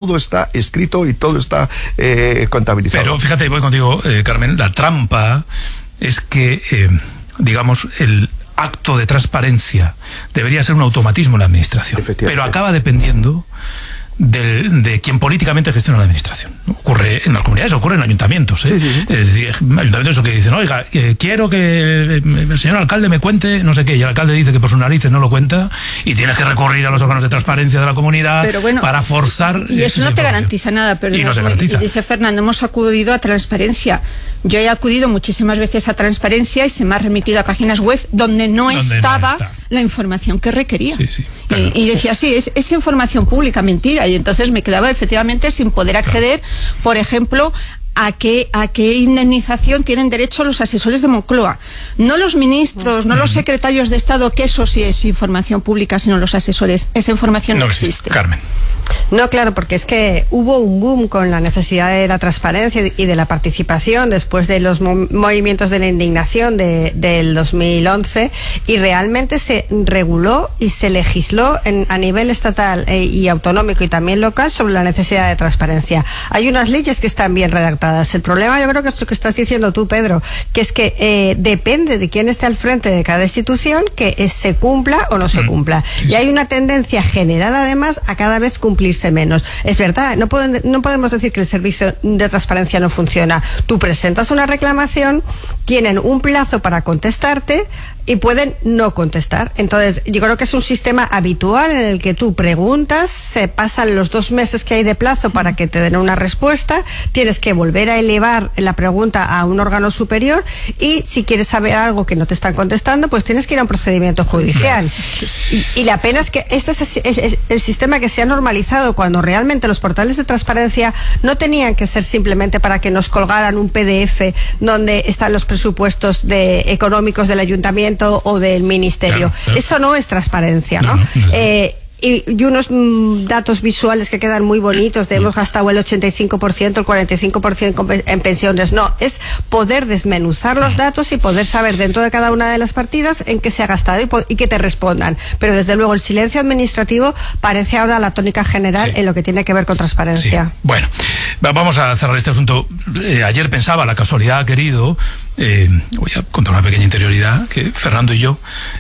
todo está escrito y todo está contabilizado. Pero fíjate, voy contigo, Carmen, la trampa es que, digamos, el acto de transparencia debería ser un automatismo en la administración, pero acaba dependiendo de quien políticamente gestiona la administración. Ocurre en las comunidades, ocurre en ayuntamientos, ¿eh? Sí. Es decir, ayuntamientos que dicen, oiga, quiero que el señor alcalde me cuente no sé qué, y el alcalde dice que por sus narices no lo cuenta, y tienes que recurrir a los órganos de transparencia de la comunidad para forzar. Y eso no te garantiza nada, pero y no se garantiza. Y dice Fernando, hemos acudido a transparencia. Yo he acudido muchísimas veces a transparencia y se me ha remitido a páginas web donde no estaba la información que requería. Sí, claro. Y decía, sí, es información pública, mentira. Y entonces me quedaba efectivamente sin poder acceder, por ejemplo, a qué indemnización tienen derecho los asesores de Moncloa. No los ministros, no los secretarios de Estado, que eso sí es información pública, sino los asesores. Esa información no existe. Carmen. No, claro, porque es que hubo un boom con la necesidad de la transparencia y de la participación después de los movimientos de la indignación del 2011, y realmente se reguló y se legisló a nivel estatal y autonómico y también local sobre la necesidad de transparencia. Hay unas leyes que están bien redactadas. El problema, yo creo que es lo que estás diciendo tú, Pedro, que es que depende de quién esté al frente de cada institución que se cumpla o no se cumpla. Y hay una tendencia general, además, a cada vez cumplirse menos. Es verdad, no podemos decir que el servicio de transparencia no funciona. Tú presentas una reclamación, tienen un plazo para contestarte y pueden no contestar. Entonces, yo creo que es un sistema habitual en el que tú preguntas, se pasan los 2 meses que hay de plazo para que te den una respuesta, tienes que volver a elevar la pregunta a un órgano superior, y si quieres saber algo que no te están contestando, pues tienes que ir a un procedimiento judicial. Y la pena es que este es el sistema que se ha normalizado, cuando realmente los portales de transparencia no tenían que ser simplemente para que nos colgaran un PDF donde están los presupuestos económicos del ayuntamiento o del ministerio. Claro. Eso no es transparencia, ¿no? Y unos datos visuales que quedan muy bonitos, de hemos gastado el 85%, el 45% en pensiones. No, es poder desmenuzar los datos y poder saber dentro de cada una de las partidas en qué se ha gastado y que te respondan. Pero desde luego el silencio administrativo parece ahora la tónica general en lo que tiene que ver con transparencia. Sí. Bueno, vamos a cerrar este asunto. Ayer pensaba, la casualidad ha querido, voy a contar una pequeña interioridad, que Fernando y yo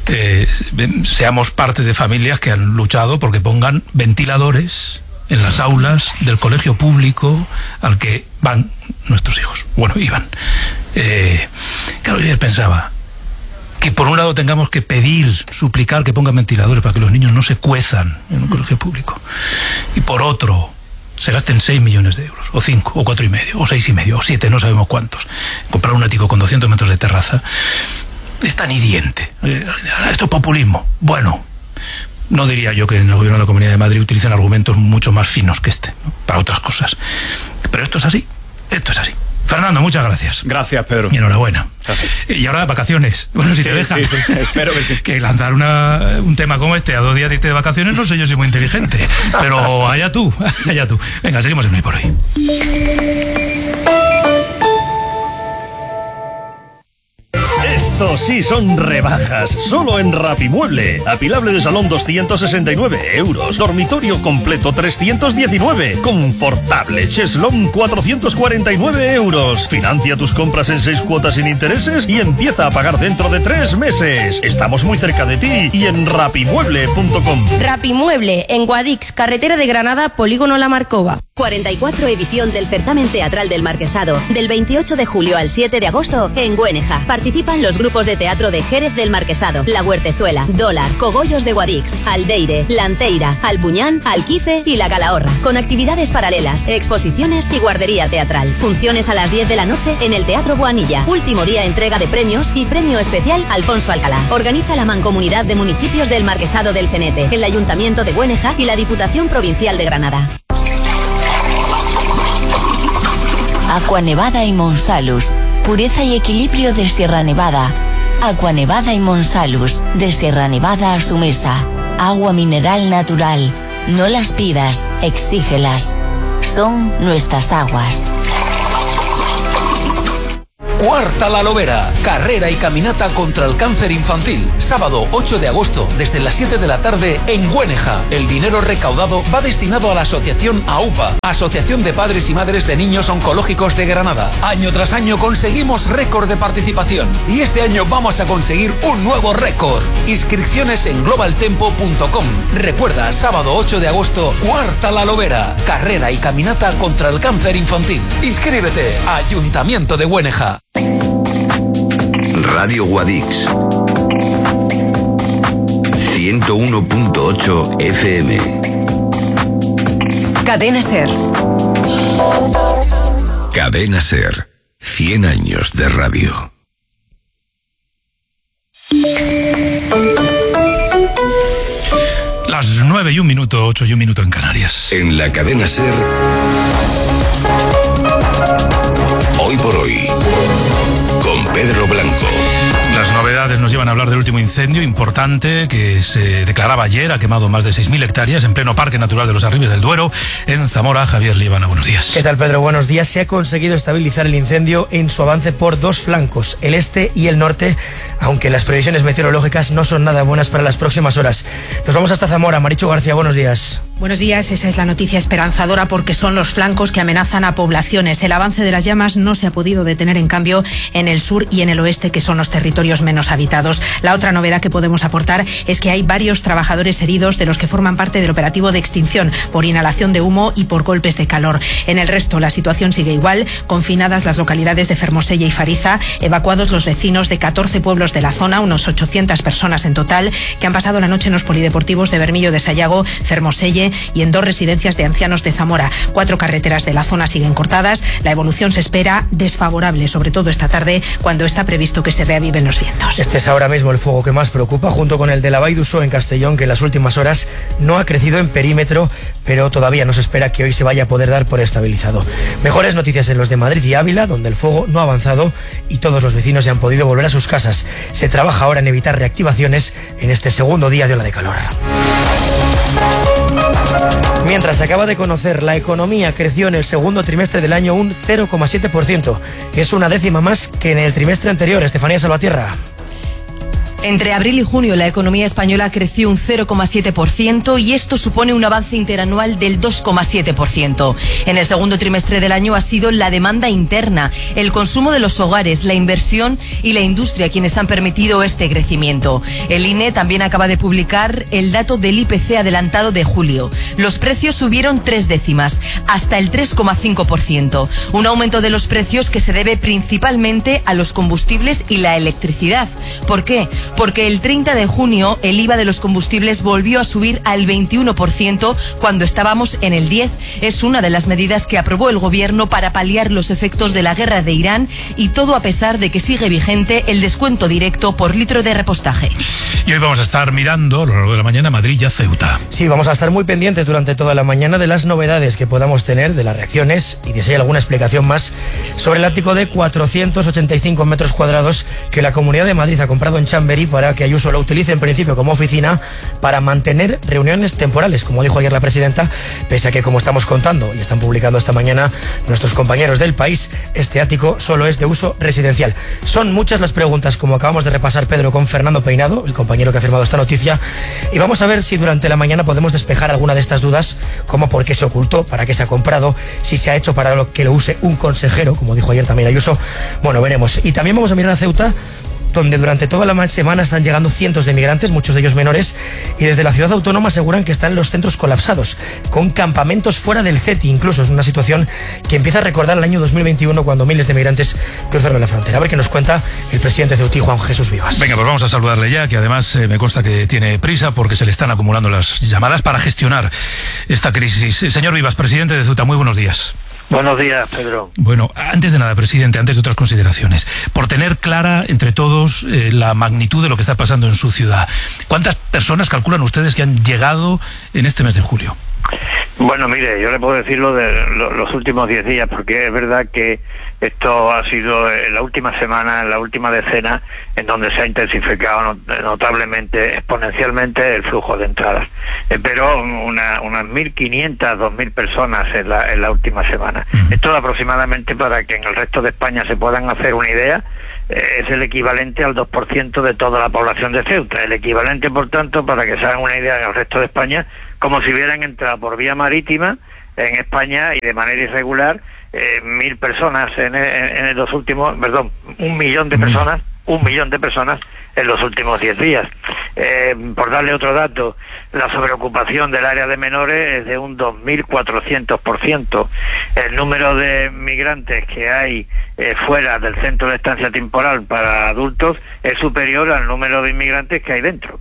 seamos parte de familias que han luchado porque pongan ventiladores en las aulas del colegio público al que van nuestros hijos. Bueno, iban. Claro, yo ayer pensaba que por un lado tengamos que pedir, suplicar que pongan ventiladores para que los niños no se cuezan en un colegio público, y por otro se gasten 6 millones de euros, o 5, o 4,5, o 6,5, o 7, no sabemos cuántos, comprar un ático con 200 metros de terraza. Es tan hiriente. Esto es populismo. Bueno, no diría yo que en el gobierno de la Comunidad de Madrid utilicen argumentos mucho más finos que este, ¿no?, para otras cosas. Pero esto es así. Esto es así. Fernando, muchas gracias. Gracias, Pedro. Y enhorabuena. Gracias. Y ahora vacaciones. Bueno, si te dejan. Sí, espero que sí. Que lanzar un tema como este a 2 días de irte de vacaciones, no sé yo si muy inteligente. Pero allá tú, allá tú. Venga, seguimos en Hoy por Hoy. Esto sí son rebajas, solo en Rapimueble. Apilable de salón 269 euros, dormitorio completo 319, confortable cheslón 449 euros. Financia tus compras en 6 cuotas sin intereses y empieza a pagar dentro de 3 meses. Estamos muy cerca de ti y en rapimueble.com. Rapimueble, en Guadix, carretera de Granada, polígono La Marcova. 44 edición del Certamen Teatral del Marquesado, del 28 de julio al 7 de agosto en Güéneja. Participan los grupos de teatro de Jerez del Marquesado, La Huertezuela, Dólar, Cogollos de Guadix, Aldeire, Lanteira, Albuñán, Alquife y La Calahorra, con actividades paralelas, exposiciones y guardería teatral. Funciones a las 10 de la noche en el Teatro Boanilla. Último día entrega de premios y premio especial Alfonso Alcalá. Organiza la Mancomunidad de Municipios del Marquesado del Cenete, el Ayuntamiento de Güéneja y la Diputación Provincial de Granada. Aqua Nevada y Monsalus, pureza y equilibrio de Sierra Nevada. Aqua Nevada y Monsalus, de Sierra Nevada a su mesa. Agua mineral natural. No las pidas, exígelas. Son nuestras aguas. Cuarta La Lobera, carrera y caminata contra el cáncer infantil. Sábado 8 de agosto, desde las 7 de la tarde en Güéneja. El dinero recaudado va destinado a la asociación AUPA, Asociación de Padres y Madres de Niños Oncológicos de Granada. Año tras año conseguimos récord de participación y este año vamos a conseguir un nuevo récord. Inscripciones en globaltempo.com. Recuerda, sábado 8 de agosto, Cuarta La Lobera, carrera y caminata contra el cáncer infantil. Inscríbete, Ayuntamiento de Güéneja. Radio Guadix 101.8 FM. Cadena Ser. Cadena Ser. 100 años de radio. Las 9 y 1 minuto, 8 y 1 minuto en Canarias. En la Cadena Ser. Hoy por hoy. Con Pedro Blanco. Las novedades nos llevan a hablar del último incendio importante que se declaraba ayer. Ha quemado más de 6.000 hectáreas en pleno Parque Natural de los Arribes del Duero, en Zamora. Javier Líbana, buenos días. ¿Qué tal, Pedro? Buenos días. Se ha conseguido estabilizar el incendio en su avance por dos flancos, el este y el norte, aunque las previsiones meteorológicas no son nada buenas para las próximas horas. Nos vamos hasta Zamora. Marichu García, buenos días. Buenos días, esa es la noticia esperanzadora porque son los flancos que amenazan a poblaciones. El avance de las llamas no se ha podido detener, en cambio, en el sur y en el oeste, que son los territorios menos habitados. La otra novedad que podemos aportar es que hay varios trabajadores heridos de los que forman parte del operativo de extinción por inhalación de humo y por golpes de calor. En el resto, la situación sigue igual, confinadas las localidades de Fermoselle y Fariza, evacuados los vecinos de 14 pueblos de la zona, unos 800 personas en total, que han pasado la noche en los polideportivos de Bermillo de Sayago, Fermoselle y en 2 residencias de ancianos de Zamora. 4 carreteras de la zona siguen cortadas. La evolución se espera desfavorable, sobre todo esta tarde, cuando está previsto que se reaviven los vientos. Este es ahora mismo el fuego que más preocupa, junto con el de la Vall d'Uixó en Castellón, que en las últimas horas no ha crecido en perímetro, pero todavía no se espera que hoy se vaya a poder dar por estabilizado. Mejores noticias en los de Madrid y Ávila, donde el fuego no ha avanzado y todos los vecinos se han podido volver a sus casas. Se trabaja ahora en evitar reactivaciones en este segundo día de ola de calor. Mientras se acaba de conocer, la economía creció en el segundo trimestre del año un 0,7%. Es una décima más que en el trimestre anterior. Estefanía Salvatierra. Entre abril y junio la economía española creció un 0,7% y esto supone un avance interanual del 2,7%. En el segundo trimestre del año ha sido la demanda interna, el consumo de los hogares, la inversión y la industria quienes han permitido este crecimiento. El INE también acaba de publicar el dato del IPC adelantado de julio. Los precios subieron 3 décimas, hasta el 3,5%. Un aumento de los precios que se debe principalmente a los combustibles y la electricidad. ¿Por qué? Porque el 30 de junio el IVA de los combustibles volvió a subir al 21% cuando estábamos en el 10%. Es una de las medidas que aprobó el gobierno para paliar los efectos de la guerra de Irán, y todo a pesar de que sigue vigente el descuento directo por litro de repostaje. Y hoy vamos a estar mirando a lo largo de la mañana Madrid y a Ceuta. Sí, vamos a estar muy pendientes durante toda la mañana de las novedades que podamos tener, de las reacciones y de si hay alguna explicación más sobre el ático de 485 metros cuadrados que la Comunidad de Madrid ha comprado en Chamberí para que Ayuso lo utilice en principio como oficina para mantener reuniones temporales, como dijo ayer la presidenta, pese a que, como estamos contando y están publicando esta mañana nuestros compañeros del País, este ático solo es de uso residencial. Son muchas las preguntas, como acabamos de repasar, Pedro, con Fernando Peinado, el compañero que ha firmado esta noticia, y vamos a ver si durante la mañana podemos despejar alguna de estas dudas, como por qué se ocultó, para qué se ha comprado, si se ha hecho para que lo use un consejero, como dijo ayer también Ayuso. Bueno, veremos. Y también vamos a mirar a Ceuta, donde durante toda la semana están llegando cientos de migrantes, muchos de ellos menores, y desde la ciudad autónoma aseguran que están los centros colapsados, con campamentos fuera del CETI. Incluso es una situación que empieza a recordar el año 2021, cuando miles de migrantes cruzaron la frontera. A ver qué nos cuenta el presidente ceutí, Juan Jesús Vivas. Venga, pues vamos a saludarle ya, que además me consta que tiene prisa porque se le están acumulando las llamadas para gestionar esta crisis. Señor Vivas, presidente de Ceuta, muy buenos días. Buenos días, Pedro. Bueno, antes de nada, presidente, antes de otras consideraciones, por tener clara entre todos la magnitud de lo que está pasando en su ciudad, ¿cuántas personas calculan ustedes que han llegado en este mes de julio? Bueno, mire, yo le puedo decir lo de los últimos 10 días, porque es verdad que esto ha sido en la última semana, en la última decena, en donde se ha intensificado notablemente, exponencialmente el flujo de entradas. Pero unas 1.500, 2.000 personas en la última semana. Esto aproximadamente, para que en el resto de España se puedan hacer una idea, es el equivalente al 2% de toda la población de Ceuta. El equivalente, por tanto, para que se hagan una idea en el resto de España, como si hubieran entrado por vía marítima en España y de manera irregular 1.000 personas en los últimos, perdón, 1 millón de personas, 1 millón de personas en los últimos 10 días. Por darle otro dato, la sobreocupación del área de menores es de un 2.400%. El número de migrantes que hay fuera del centro de estancia temporal para adultos es superior al número de inmigrantes que hay dentro.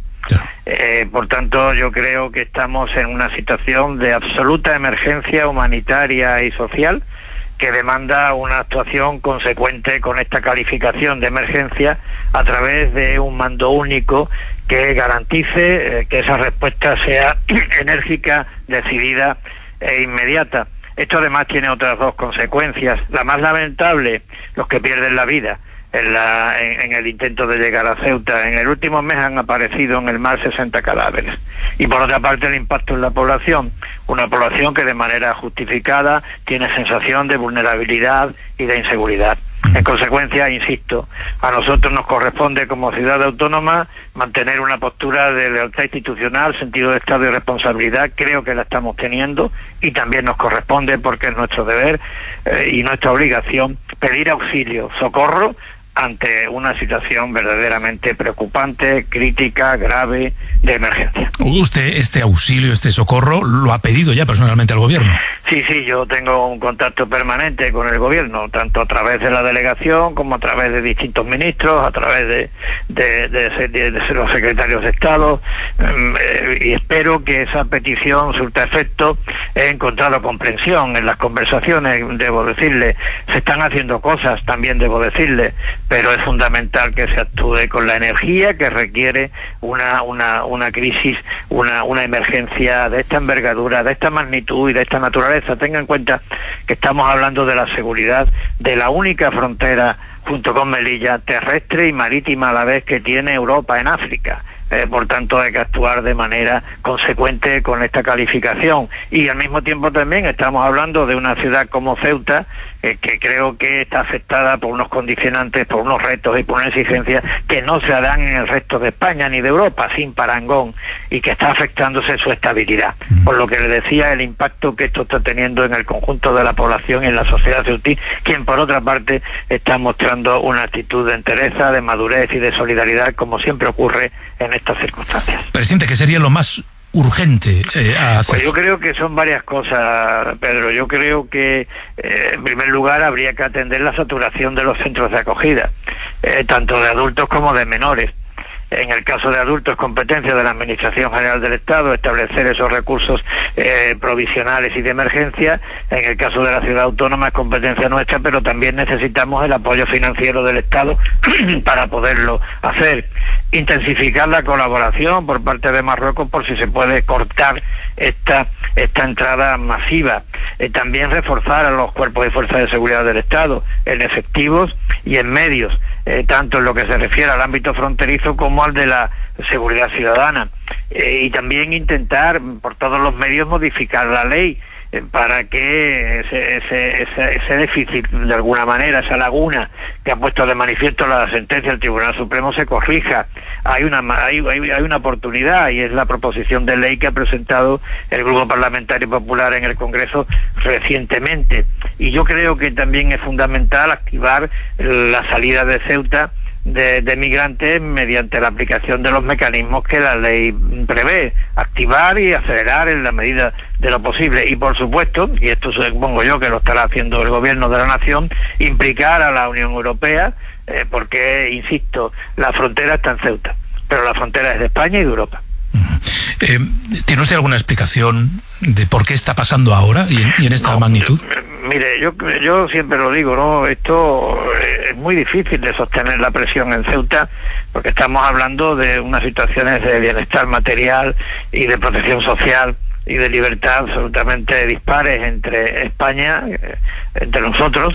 Por tanto, yo creo que estamos en una situación de absoluta emergencia humanitaria y social, que demanda una actuación consecuente con esta calificación de emergencia a través de un mando único que garantice que esa respuesta sea enérgica, decidida e inmediata. Esto además tiene otras dos consecuencias. La más lamentable, los que pierden la vida en el intento de llegar a Ceuta. En el último mes han aparecido en el mar 60 cadáveres. Y por otra parte, el impacto en la población, una población que de manera justificada tiene sensación de vulnerabilidad y de inseguridad. En consecuencia, insisto, a nosotros nos corresponde como ciudad autónoma mantener una postura de lealtad institucional, sentido de Estado y responsabilidad. Creo que la estamos teniendo, y también nos corresponde, porque es nuestro deber y nuestra obligación, pedir auxilio, socorro ante una situación verdaderamente preocupante, crítica, grave, de emergencia. ¿Usted este auxilio, este socorro, lo ha pedido ya personalmente al gobierno? Sí, yo tengo un contacto permanente con el gobierno, tanto a través de la delegación como a través de distintos ministros, a través de los secretarios de Estado, y espero que esa petición surta efecto. He encontrado comprensión en las conversaciones, debo decirle. Se están haciendo cosas, también debo decirle, pero es fundamental que se actúe con la energía que requiere una crisis, una emergencia de esta envergadura, de esta magnitud y de esta naturaleza. Tenga en cuenta que estamos hablando de la seguridad de la única frontera, junto con Melilla, terrestre y marítima a la vez, que tiene Europa en África. Por tanto, hay que actuar de manera consecuente con esta calificación. Y al mismo tiempo también estamos hablando de una ciudad como Ceuta, que creo que está afectada por unos condicionantes, por unos retos y por una exigencia que no se dan en el resto de España ni de Europa, sin parangón, y que está afectándose su estabilidad. Por lo que le decía, el impacto que esto está teniendo en el conjunto de la población y en la sociedad ceutí, quien por otra parte está mostrando una actitud de entereza, de madurez y de solidaridad, como siempre ocurre en estas circunstancias. Presidente, ¿qué sería lo más urgente a hacer? Pues yo creo que son varias cosas, Pedro. Yo creo que en primer lugar habría que atender la saturación de los centros de acogida, tanto de adultos como de menores. En el caso de adultos, competencia de la Administración General del Estado establecer esos recursos provisionales y de emergencia. En el caso de la ciudad autónoma es competencia nuestra, pero también necesitamos el apoyo financiero del Estado para poderlo hacer. Intensificar la colaboración por parte de Marruecos por si se puede cortar esta entrada masiva. También reforzar a los cuerpos y fuerzas de seguridad del Estado en efectivos y en medios, tanto en lo que se refiere al ámbito fronterizo como al de la seguridad ciudadana. Y también intentar por todos los medios modificar la ley para que ese déficit, de alguna manera, esa laguna que ha puesto de manifiesto la sentencia del Tribunal Supremo, se corrija. Hay una oportunidad, y es la proposición de ley que ha presentado el Grupo Parlamentario Popular en el Congreso recientemente. Y yo creo que también es fundamental activar la salida de Ceuta de migrantes mediante la aplicación de los mecanismos que la ley prevé, activar y acelerar en la medida de lo posible. Y por supuesto, y esto supongo yo que lo estará haciendo el gobierno de la nación, implicar a la Unión Europea, porque, insisto, la frontera está en Ceuta, pero la frontera es de España y de Europa. ¿Tiene usted alguna explicación de por qué está pasando ahora y en esta magnitud? Mire, yo siempre lo digo, ¿no? Esto es muy difícil de sostener la presión en Ceuta, porque estamos hablando de unas situaciones de bienestar material y de protección social y de libertad absolutamente dispares entre España, entre nosotros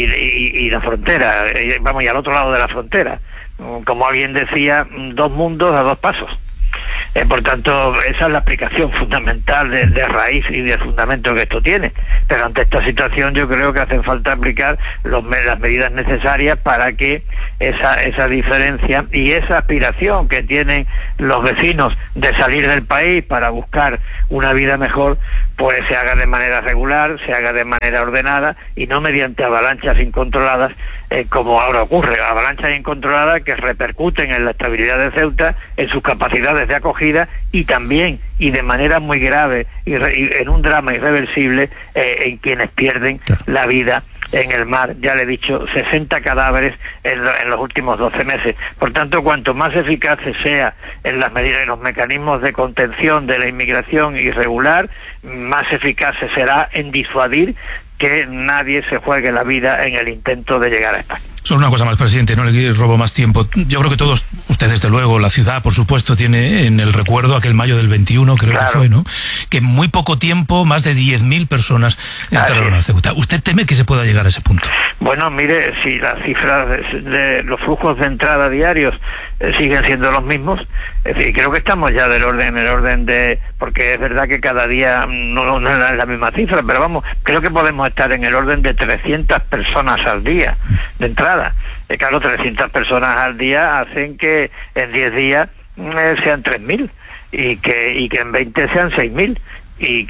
y la frontera, vamos, y al otro lado de la frontera. Como alguien decía, 2 mundos a 2 pasos. Por tanto, esa es la explicación fundamental de raíz y de fundamento que esto tiene. Pero ante esta situación yo creo que hacen falta aplicar las medidas necesarias para que esa diferencia y esa aspiración que tienen los vecinos de salir del país para buscar una vida mejor, pues se haga de manera regular, se haga de manera ordenada y no mediante avalanchas incontroladas, como ahora ocurre, avalanchas incontroladas que repercuten en la estabilidad de Ceuta, en sus capacidades de acogida y también, y de manera muy grave, y en un drama irreversible, en quienes pierden la vida en el mar. Ya le he dicho, 60 cadáveres en los últimos 12 meses. Por tanto, cuanto más eficaces sea en las medidas y los mecanismos de contención de la inmigración irregular, más eficaces será en disuadir que nadie se juegue la vida en el intento de llegar a España. Solo una cosa más, presidente, no le robo más tiempo. Yo creo que todos, usted desde luego, la ciudad, por supuesto, tiene en el recuerdo aquel mayo del 21, creo que fue, ¿no? Que en muy poco tiempo, más de 10.000 personas entraron a Ceuta. ¿Usted teme que se pueda llegar a ese punto? Bueno, mire, si las cifras de los flujos de entrada diarios siguen siendo los mismos, es decir, creo que estamos ya en el orden de... Porque es verdad que cada día no es la misma cifra, pero vamos, creo que podemos estar en el orden de 300 personas al día de entrada. Claro, 300 personas al día hacen que en 10 días sean 3.000 y que en 20 sean 6.000 y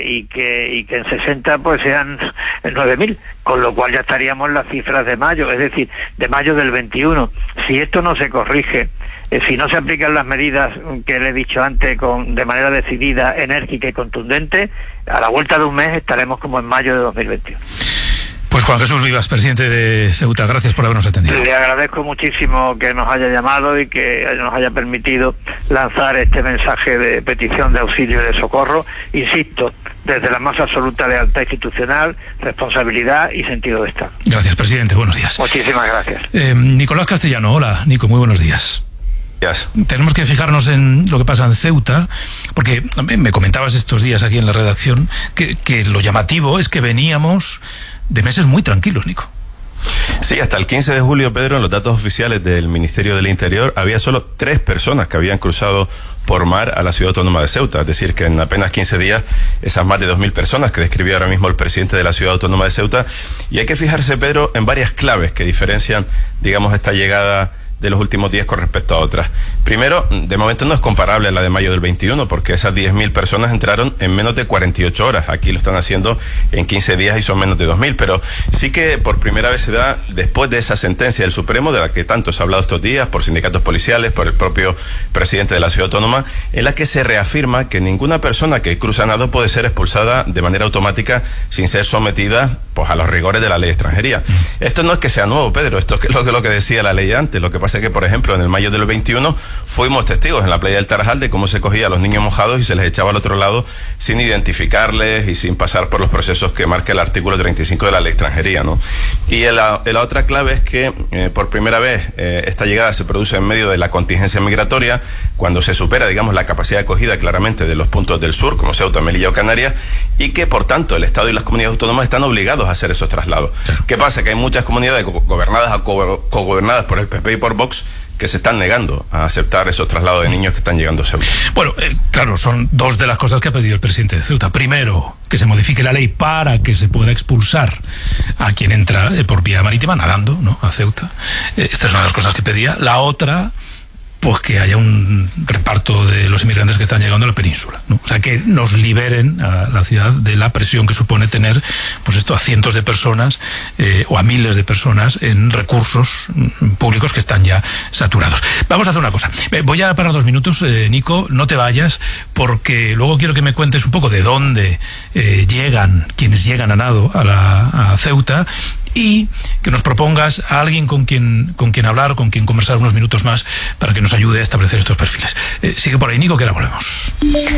que en 60 pues sean 9.000, con lo cual ya estaríamos en las cifras de mayo, es decir, de mayo del 21. Si esto no se corrige, si no se aplican las medidas que le he dicho antes de manera decidida, enérgica y contundente, a la vuelta de un mes estaremos como en mayo de 2021. Pues Juan Jesús Vivas, presidente de Ceuta, gracias por habernos atendido. Le agradezco muchísimo que nos haya llamado y que nos haya permitido lanzar este mensaje de petición de auxilio y de socorro, insisto, desde la más absoluta lealtad institucional, responsabilidad y sentido de Estado. Gracias, presidente, buenos días. Muchísimas gracias. Nicolás Castellano, hola, Nico, muy buenos días. Tenemos que fijarnos en lo que pasa en Ceuta, porque me comentabas estos días aquí en la redacción que lo llamativo es que veníamos de meses muy tranquilos, Nico. Sí, hasta el 15 de julio, Pedro, en los datos oficiales del Ministerio del Interior había solo 3 personas que habían cruzado por mar a la ciudad autónoma de Ceuta, es decir, que en apenas 15 días esas más de 2.000 personas que describió ahora mismo el presidente de la ciudad autónoma de Ceuta. Y hay que fijarse, Pedro, en varias claves que diferencian, digamos, esta llegada de los últimos días con respecto a otras. Primero, de momento no es comparable a la de mayo del 21, porque esas 10.000 personas entraron en menos de 48 horas. Aquí lo están haciendo en 15 días y son menos de 2.000, pero sí que por primera vez se da después de esa sentencia del Supremo, de la que tanto se ha hablado estos días, por sindicatos policiales, por el propio presidente de la ciudad autónoma, en la que se reafirma que ninguna persona que cruza nado puede ser expulsada de manera automática sin ser sometida pues a los rigores de la ley de extranjería. Esto no es que sea nuevo, Pedro, esto es lo que decía la ley antes. Lo que pasa es que, por ejemplo, en el mayo del 21 fuimos testigos en la playa del Tarajal de cómo se cogía a los niños mojados y se les echaba al otro lado sin identificarles y sin pasar por los procesos que marca el artículo 35 de la ley de extranjería, ¿no? Y la otra clave es que por primera vez esta llegada se produce en medio de la contingencia migratoria, cuando se supera, digamos, la capacidad de acogida claramente de los puntos del sur, como Ceuta, Melilla o Canarias, y que por tanto el Estado y las comunidades autónomas están obligados a hacer esos traslados. ¿Qué pasa? Que hay muchas comunidades gobernadas o cogobernadas por el PP y por Vox que se están negando a aceptar esos traslados de niños que están llegando a Ceuta. Bueno, claro, son 2 de las cosas que ha pedido el presidente de Ceuta. Primero, que se modifique la ley para que se pueda expulsar a quien entra por vía marítima, nadando, ¿no?, a Ceuta. Esta es una de las cosas que pedía. La otra, pues que haya un reparto de los inmigrantes que están llegando a la península, ¿no? O sea, que nos liberen a la ciudad de la presión que supone tener, pues esto, a cientos de personas o a miles de personas en recursos públicos que están ya saturados. Vamos a hacer una cosa. Voy a parar 2 minutos, Nico, no te vayas, porque luego quiero que me cuentes un poco de dónde llegan quienes llegan a nado a Ceuta, y que nos propongas a alguien con quien hablar, con quien conversar unos minutos más para que nos ayude a establecer estos perfiles. Sigue por ahí, Nico, que ahora volvemos.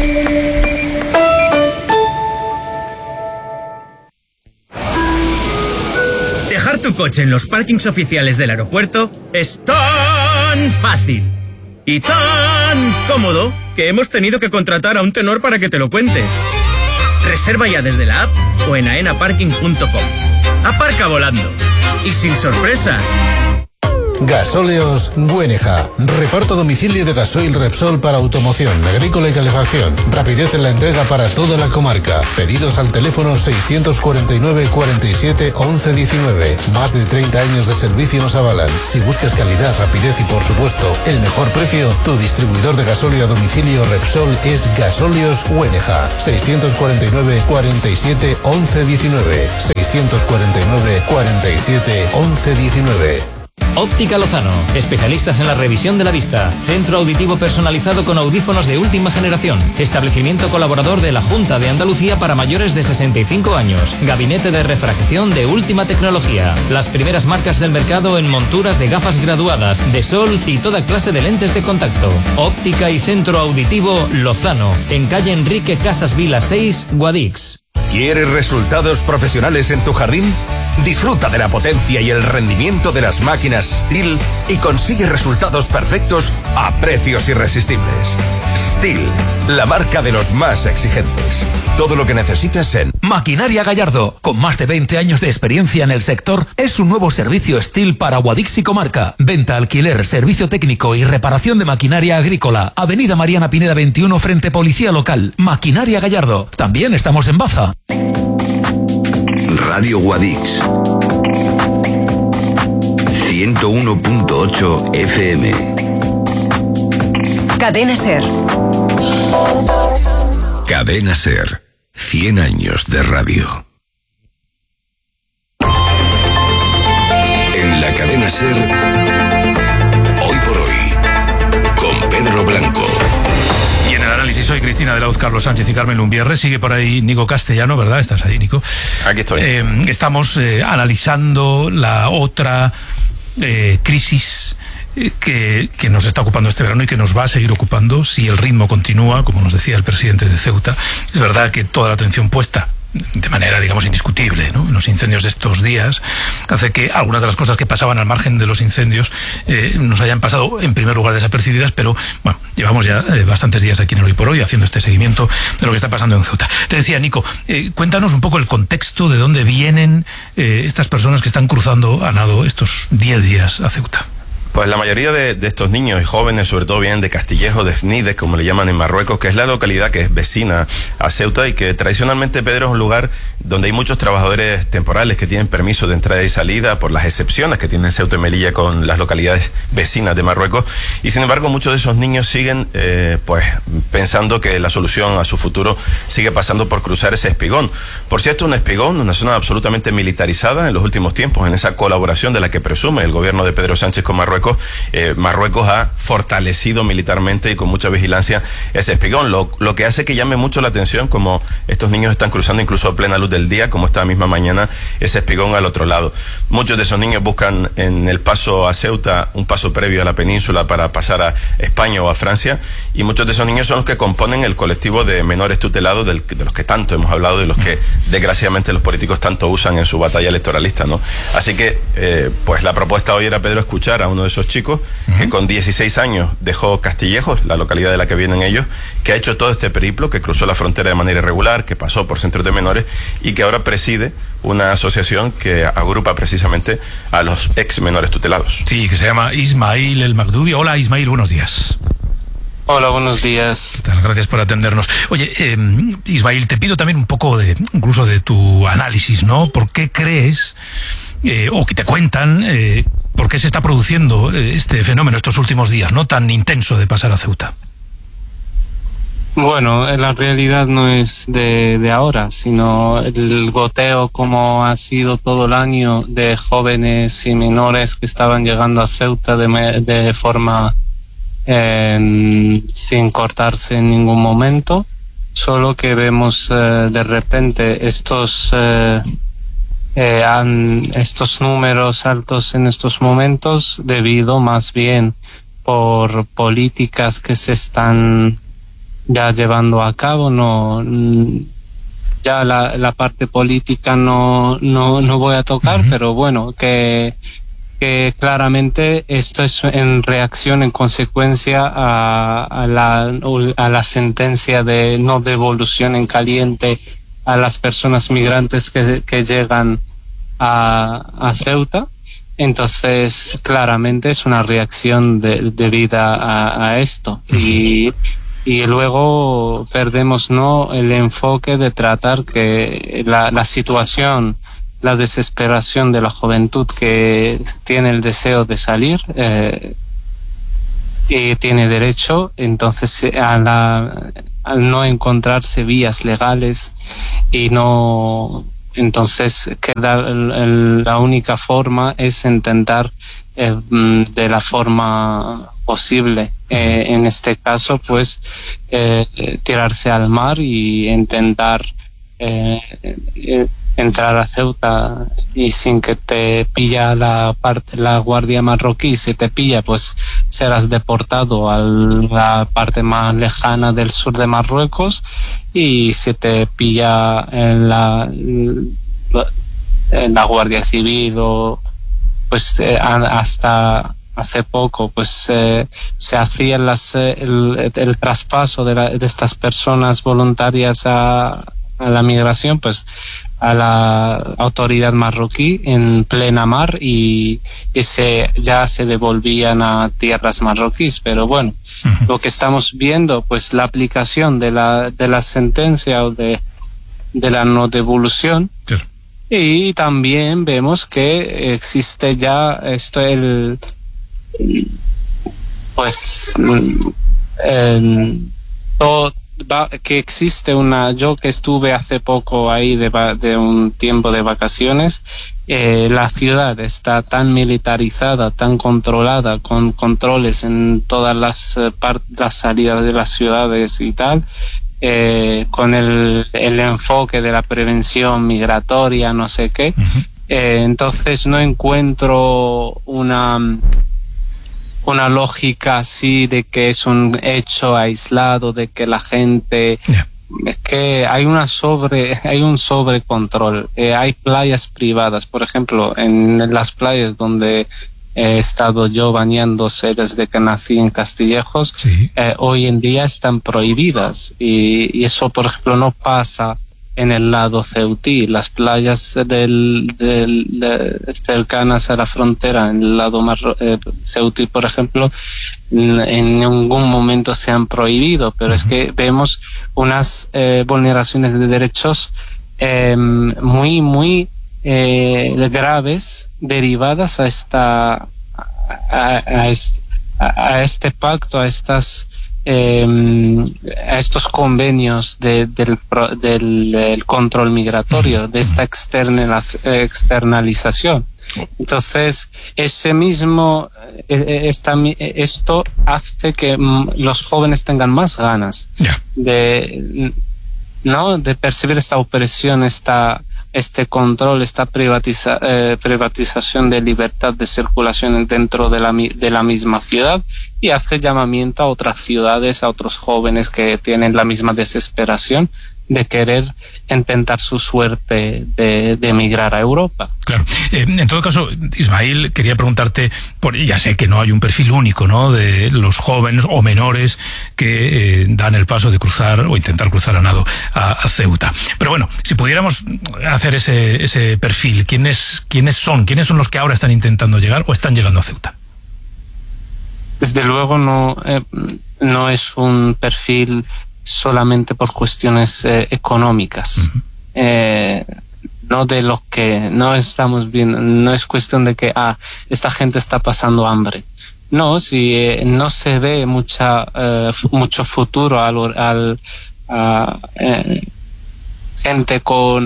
Dejar tu coche en los parkings oficiales del aeropuerto es tan fácil y tan cómodo que hemos tenido que contratar a un tenor para que te lo cuente. Reserva ya desde la app o en aenaparking.com. Aparca volando y sin sorpresas. Gasóleos Güéneja. Reparto a domicilio de gasoil Repsol para automoción, agrícola y calefacción. Rapidez en la entrega para toda la comarca. Pedidos al teléfono 649 47 11 19. Más de 30 años de servicio nos avalan. Si buscas calidad, rapidez y por supuesto el mejor precio, tu distribuidor de gasóleo a domicilio Repsol es Gasóleos Güéneja. 649 47 11 19. 649 47 11 19. Óptica Lozano, especialistas en la revisión de la vista. Centro auditivo personalizado con audífonos de última generación. Establecimiento colaborador de la Junta de Andalucía para mayores de 65 años. Gabinete de refracción de última tecnología. Las primeras marcas del mercado en monturas de gafas graduadas, de sol y toda clase de lentes de contacto. Óptica y Centro Auditivo Lozano, en calle Enrique Casas Vila 6, Guadix. ¿Quieres resultados profesionales en tu jardín? Disfruta de la potencia y el rendimiento de las máquinas Stihl y consigue resultados perfectos a precios irresistibles. Stihl, la marca de los más exigentes. Todo lo que necesites en Maquinaria Gallardo, con más de 20 años de experiencia en el sector, es un nuevo servicio Stihl para Guadix y comarca. Venta, alquiler, servicio técnico y reparación de maquinaria agrícola. Avenida Mariana Pineda 21 frente Policía Local. Maquinaria Gallardo. También estamos en Baza. Radio Guadix 101.8 FM. Cadena Ser. Cadena Ser. 100 años de radio. En la Cadena Ser, hoy por hoy, con Pedro Blanco. Y en el análisis hoy Cristina de la Uz, Carlos Sánchez y Carmen Lumbierre. Sigue por ahí Nico Castellano, ¿verdad? ¿Estás ahí, Nico? Aquí estoy. Estamos analizando la otra crisis que nos está ocupando este verano y que nos va a seguir ocupando si el ritmo continúa, como nos decía el presidente de Ceuta. Es verdad que toda la atención puesta de manera, digamos, indiscutible, ¿no?, en los incendios de estos días, hace que algunas de las cosas que pasaban al margen de los incendios nos hayan pasado en primer lugar desapercibidas, pero bueno, llevamos ya bastantes días aquí en el Hoy por Hoy haciendo este seguimiento de lo que está pasando en Ceuta. Te decía, Nico, cuéntanos un poco el contexto de dónde vienen estas personas que están cruzando a nado estos 10 días a Ceuta. Pues la mayoría de estos niños y jóvenes, sobre todo, vienen de Castillejo de Fnides, como le llaman en Marruecos, que es la localidad que es vecina a Ceuta y que tradicionalmente, Pedro, es un lugar donde hay muchos trabajadores temporales que tienen permiso de entrada y salida por las excepciones que tienen Ceuta y Melilla con las localidades vecinas de Marruecos. Y sin embargo, muchos de esos niños siguen pues pensando que la solución a su futuro sigue pasando por cruzar ese espigón. Por cierto, un espigón, una zona absolutamente militarizada en los últimos tiempos, en esa colaboración de la que presume el gobierno de Pedro Sánchez con Marruecos. Marruecos ha fortalecido militarmente y con mucha vigilancia ese espigón, lo que hace que llame mucho la atención como estos niños están cruzando incluso a plena luz del día, como esta misma mañana, ese espigón al otro lado. Muchos de esos niños buscan en el paso a Ceuta un paso previo a la península para pasar a España o a Francia, y muchos de esos niños son los que componen el colectivo de menores tutelados de los que tanto hemos hablado y los que desgraciadamente los políticos tanto usan en su batalla electoralista, ¿no? Así que pues la propuesta hoy era, Pedro, escuchar a uno de esos chicos que con 16 años dejó Castillejos, la localidad de la que vienen ellos, que ha hecho todo este periplo, que cruzó la frontera de manera irregular, que pasó por centros de menores y que ahora preside una asociación que agrupa precisamente a los ex menores tutelados. Sí, que se llama Ismail El Magdubi. Hola, Ismail, buenos días. Hola, buenos días. Gracias por atendernos. Oye, Ismail, te pido también un poco incluso de tu análisis, ¿no? ¿Por qué crees, o que te cuentan, por qué se está produciendo este fenómeno estos últimos días, ¿no?, tan intenso de pasar a Ceuta? Bueno, la realidad no es de ahora, sino el goteo como ha sido todo el año de jóvenes y menores que estaban llegando a Ceuta de forma sin cortarse en ningún momento, solo que vemos de repente estos números altos en estos momentos debido más bien por políticas que se están ya llevando a cabo. Ya la parte política no voy a tocar, pero bueno, que que claramente esto es en reacción, en consecuencia a la sentencia de no devolución en caliente a las personas migrantes que llegan a Ceuta. Entonces, claramente es una reacción debida a esto. Y luego perdemos el enfoque de tratar que la situación, la desesperación de la juventud que tiene el deseo de salir y tiene derecho, entonces al no encontrarse vías legales y no, entonces la única forma es intentar de la forma posible, en este caso pues tirarse al mar y intentar entrar a Ceuta, y sin que te pilla la guardia marroquí. Si te pilla, pues serás deportado a la parte más lejana del sur de Marruecos, y si te pilla en la Guardia Civil pues hasta hace poco pues se hacía el traspaso de estas personas voluntarias a la migración, pues a la autoridad marroquí en plena mar, y ya se devolvían a tierras marroquíes. Pero bueno, lo que estamos viendo, pues la aplicación de la sentencia o de la no devolución. Claro. Y también vemos que existe ya que existe yo que estuve hace poco ahí de un tiempo de vacaciones, la ciudad está tan militarizada, tan controlada, con controles en todas las salidas de las ciudades y tal, con el enfoque de la prevención migratoria, no sé qué. Entonces no encuentro una lógica así de que es un hecho aislado, de que la gente es que hay un sobrecontrol. Hay playas privadas, por ejemplo, en las playas donde he estado yo bañándose desde que nací en Castillejos, hoy en día están prohibidas, y eso, por ejemplo, no pasa en el lado ceutí. Las playas cercanas a la frontera, en el lado ceutí, por ejemplo, en ningún momento se han prohibido, pero es que vemos unas vulneraciones de derechos muy, muy graves, derivadas a este pacto, a estos convenios del control migratorio, de esta externalización. Entonces, esto hace que los jóvenes tengan más ganas de percibir esta opresión, este control, esta privatización de libertad de circulación dentro de la misma ciudad, y hace llamamiento a otras ciudades, a otros jóvenes que tienen la misma desesperación de querer intentar su suerte de emigrar a Europa. Claro. En todo caso, Ismail, quería preguntarte, ya sé que no hay un perfil único, ¿no?, de los jóvenes o menores que dan el paso de cruzar o intentar cruzar a nado a Ceuta. Pero bueno, si pudiéramos hacer ese perfil, ¿quiénes son los que ahora están intentando llegar o están llegando a Ceuta? Desde luego no es un perfil solamente por cuestiones económicas. No de lo que no estamos viendo, no es cuestión de que esta gente está pasando hambre. No, si no se ve mucho futuro gente con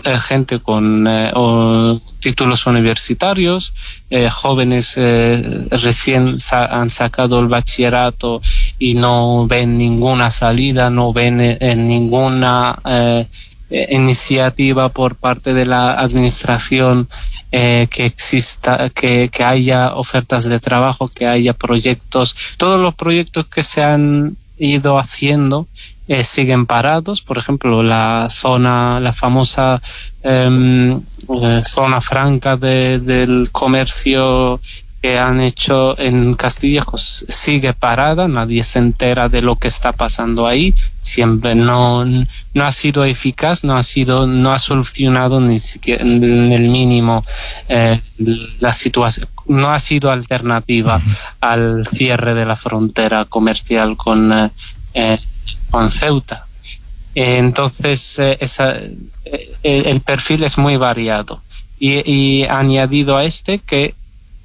títulos universitarios, jóvenes recién han sacado el bachillerato y no ven ninguna salida, no ven ninguna iniciativa por parte de la administración que exista, que haya ofertas de trabajo, que haya proyectos. Todos los proyectos que se han ido haciendo siguen parados. Por ejemplo, la famosa zona franca del comercio que han hecho en Castillejos sigue parada, nadie se entera de lo que está pasando ahí, siempre no ha sido eficaz, no ha solucionado ni siquiera en el mínimo la situación, no ha sido alternativa al cierre de la frontera comercial con Ceuta. Entonces el perfil es muy variado y añadido a que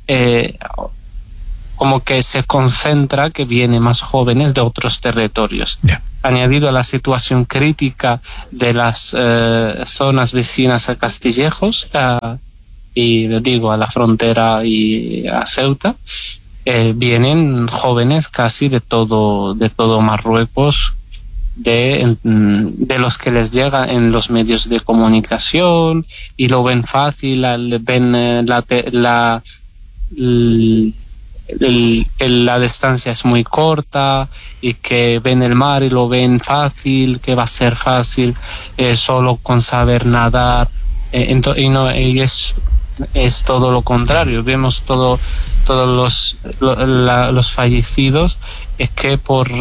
como que se concentra que vienen más jóvenes de otros territorios. Añadido a la situación crítica de las zonas vecinas a Castillejos y digo a la frontera y a Ceuta, vienen jóvenes casi de todo Marruecos, de los que les llega en los medios de comunicación y lo ven fácil, ven la distancia es muy corta y que ven el mar y lo ven fácil, que va a ser fácil solo con saber nadar, y es todo lo contrario. Vemos todos los fallecidos es que por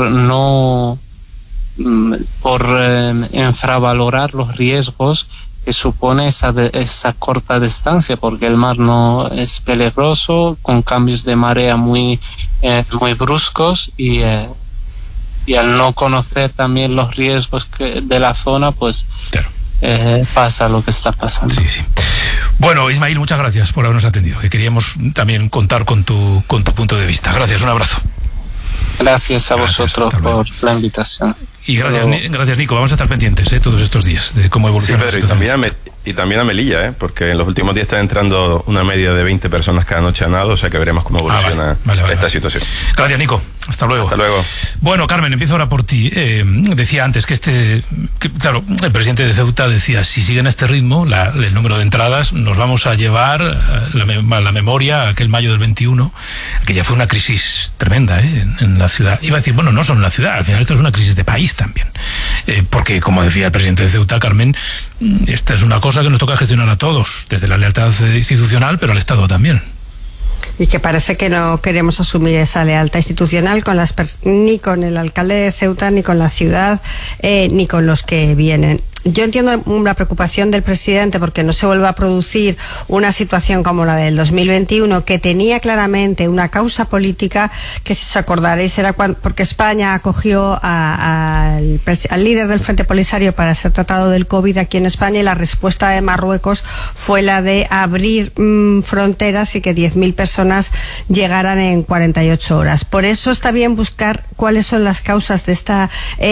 infravalorar los riesgos que supone esa corta distancia, porque el mar no es peligroso, con cambios de marea muy bruscos y al no conocer también los riesgos de la zona, pues claro. Pasa lo que está pasando. Sí. Bueno, Ismail, muchas gracias por habernos atendido, que queríamos también contar con tu punto de vista. Gracias, un abrazo. Gracias a vosotros por la invitación. Y gracias Nico, vamos a estar pendientes todos estos días de cómo evoluciona la situación. Y también a Melilla, porque en los últimos días está entrando una media de 20 personas cada noche a nado, o sea que veremos cómo evoluciona esta situación. Gracias, Nico. Hasta luego. Hasta luego. Bueno, Carmen, empiezo ahora por ti. Decía antes que claro, el presidente de Ceuta decía, si siguen a este ritmo, el número de entradas, nos vamos a llevar la memoria aquel mayo del 21, que ya fue una crisis tremenda en la ciudad. Iba a decir, bueno, no solo en la ciudad, al final esto es una crisis de país también. Porque, como decía el presidente de Ceuta, Carmen, esta es una cosa que nos toca gestionar a todos, desde la lealtad institucional, pero al Estado también. Y que parece que no queremos asumir esa lealtad institucional ni con el alcalde de Ceuta, ni con la ciudad, ni con los que vienen. Yo entiendo la preocupación del presidente porque no se vuelva a producir una situación como la del 2021, que tenía claramente una causa política, que si os acordaréis era porque España acogió al líder del Frente Polisario para ser tratado del COVID aquí en España, y la respuesta de Marruecos fue la de abrir fronteras y que 10.000 personas llegaran en 48 horas. Por eso está bien buscar cuáles son las causas de esta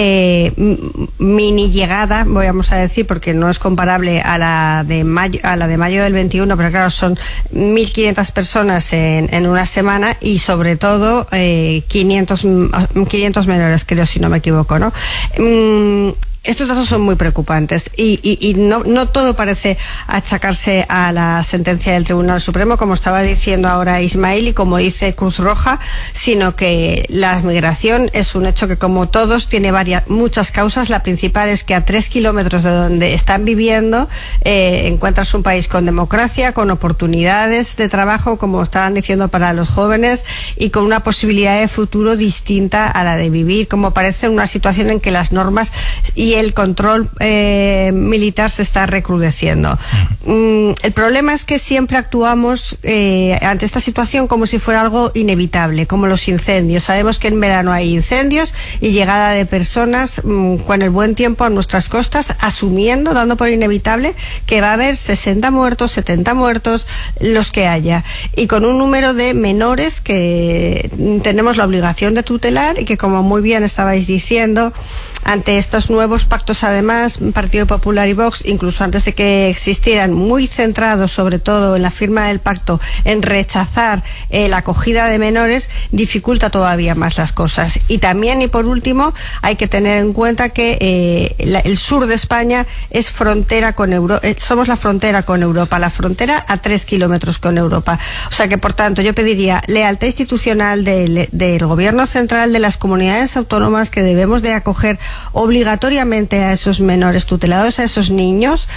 mini llegada, vamos a decir, porque no es comparable a la de mayo del 21, pero claro, son 1.500 personas en una semana y sobre todo 500 menores, creo, si no me equivoco, ¿no? Estos datos son muy preocupantes y no todo parece achacarse a la sentencia del Tribunal Supremo, como estaba diciendo ahora Ismail y como dice Cruz Roja, sino que la migración es un hecho que, como todos, tiene muchas causas. La principal es que a 3 kilómetros de donde están viviendo encuentras un país con democracia, con oportunidades de trabajo, como estaban diciendo, para los jóvenes, y con una posibilidad de futuro distinta a la de vivir, como parece, en una situación en que las normas y el control militar se está recrudeciendo. El problema es que siempre actuamos ante esta situación como si fuera algo inevitable, como los incendios. Sabemos que en verano hay incendios y llegada de personas con el buen tiempo a nuestras costas, dando por inevitable que va a haber 60 muertos, 70 muertos, los que haya, y con un número de menores que tenemos la obligación de tutelar y que, como muy bien estabais diciendo, ante estos nuevos pactos, además, Partido Popular y Vox, incluso antes de que existieran, muy centrados sobre todo en la firma del pacto, en rechazar la acogida de menores, dificulta todavía más las cosas. Y también, y por último, hay que tener en cuenta que el sur de España es frontera con Europa, somos la frontera con Europa, la frontera a 3 kilómetros con Europa. O sea que, por tanto, yo pediría lealtad institucional del Gobierno central, de las comunidades autónomas, que debemos de acoger obligatoriamente directamente a esos menores tutelados, a esos niños,